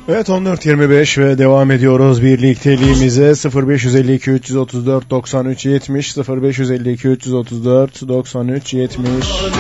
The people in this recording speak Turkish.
Evet, 14.25 ve devam ediyoruz birlikteliğimize. 0552 334 93 70 0552 334 93 70